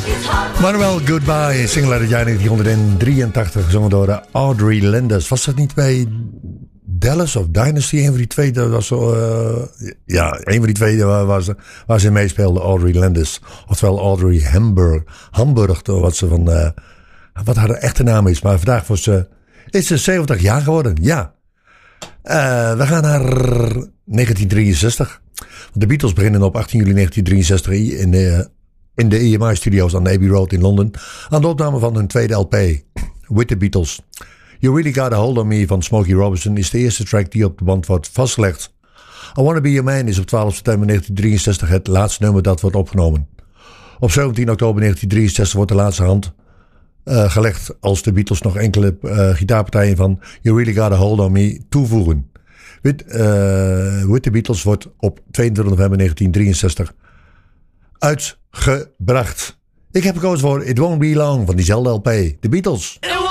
Manuel Goodbye, single uit het jaar 1983, gezongen door Audrey Linders. Was dat niet bij Dallas of Dynasty? Een van die twee, dat was zo, een van die twee waar ze meespeelde, Audrey Linders. Oftewel Audrey Hamburg, wat ze van, wat haar echte naam is. Maar vandaag is ze 70 jaar geworden, ja. We gaan naar 1963. De Beatles beginnen op 18 juli 1963 in de EMI-studio's aan de Abbey Road in Londen aan de opname van hun tweede LP, With the Beatles. You Really Got a Hold on Me van Smokey Robinson is de eerste track die op de band wordt vastgelegd. I Wanna Be Your Man is op 12 september 1963 het laatste nummer dat wordt opgenomen. Op 17 oktober 1963 wordt de laatste hand gelegd als de Beatles nog enkele gitaarpartijen van You Really Got a Hold on Me toevoegen. With the Beatles wordt op 22 november 1963 uitgebracht. Ik heb gekozen voor It Won't Be Long van diezelfde LP, The Beatles.